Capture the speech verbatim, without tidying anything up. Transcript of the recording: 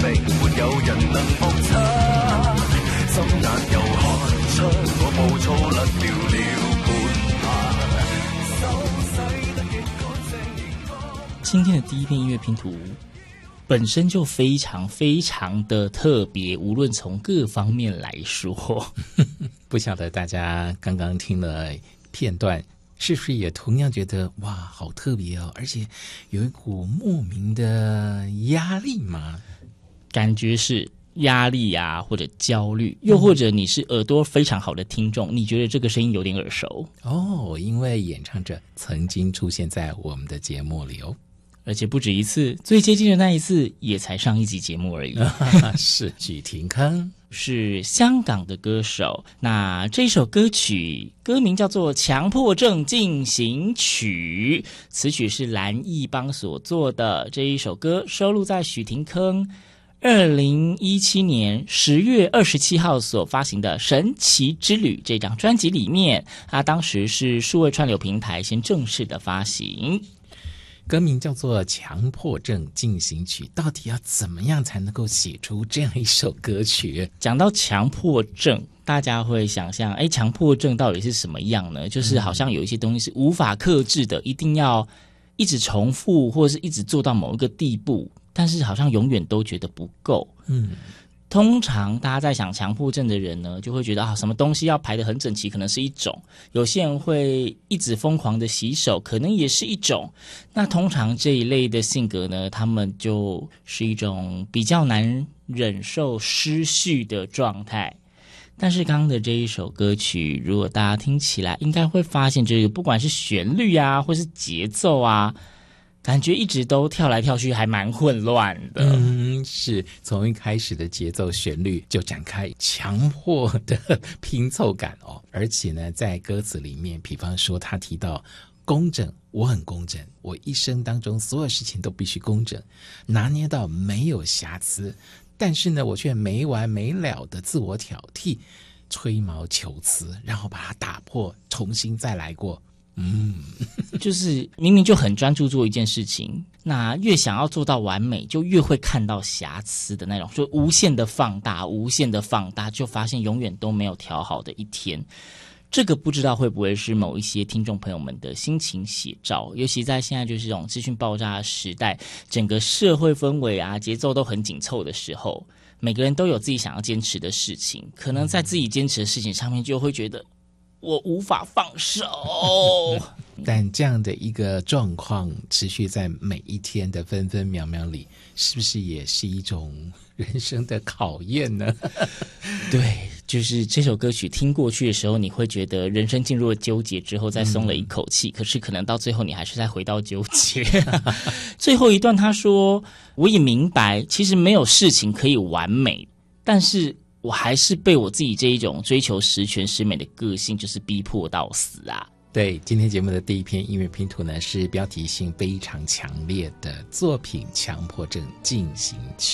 明沒有人能目測，心眼又看出我暴躁甩掉了盤爬，手洗得極乾淨。 今天的第一篇音樂拼圖本身就非常非常的特别，无论从各方面来说。 不晓得大家刚刚听了片段，是不是也同样觉得哇好特别哦，而且有一股莫名的压力嘛？ 感觉是压力啊，或者焦虑，又或者你是耳朵非常好的听众，你觉得这个声音有点耳熟哦，因为演唱者曾经出现在我们的节目里哦， 而且不止一次，最接近的那一次也才上一集节目而已。 是许廷铿， 是香港的歌手。那这首歌曲歌名叫做《强迫症进行曲》，此曲是蓝奕邦所作的。这一首歌收录在许廷铿二零一七年十月二十七号所发行的《神奇之旅》这张专辑里面，他当时是数位串流平台先正式的发行。 歌名叫做《强迫症进行曲》，到底要怎么样才能够写出这样一首歌曲？ 讲到强迫症，大家会想象，哎，强迫症到底是什么样呢？就是好像有一些东西是无法克制的，一定要一直重复，或者是一直做到某一个地步，但是好像永远都觉得不够。嗯。通常大家在想强迫症的人呢，就会觉得啊，什么东西要排得很整齐，可能是一种；有些人会一直疯狂的洗手，可能也是一种。那通常这一类的性格呢，他们就是一种比较难忍受失序的状态。但是刚刚的这一首歌曲，如果大家听起来，应该会发现，这个不管是旋律啊，或是节奏啊，感觉一直都跳来跳去，还蛮混乱的。 嗯，是从一开始的节奏旋律就展开强迫的拼凑感哦，而且呢，在歌词里面，比方说他提到公正，我很公正，我一生当中所有事情都必须公正，拿捏到没有瑕疵，但是呢，我却没完没了的自我挑剔，吹毛求疵，然后把它打破，重新再来过。嗯， 就是明明就很专注做一件事情，那越想要做到完美，就越会看到瑕疵的那种，就无限的放大，无限的放大，就发现永远都没有调好的一天。这个不知道会不会是某一些听众朋友们的心情写照，尤其在现在就是这种资讯爆炸的时代，整个社会氛围啊，节奏都很紧凑的时候，每个人都有自己想要坚持的事情，可能在自己坚持的事情上面就会觉得我无法放手。 但这样的一个状况持续在每一天的分分秒秒里，是不是也是一种人生的考验呢？ 对，就是这首歌曲听过去的时候，你会觉得人生进入了纠结之后再松了一口气、嗯、可是可能到最后你还是再回到纠结。最后一段他说，我也明白其实没有事情可以完美，但是我还是被我自己这一种追求十全十美的个性就是逼迫到死啊。 对，今天节目的第一篇音乐拼图呢，是标题性非常强烈的作品《强迫症进行曲》。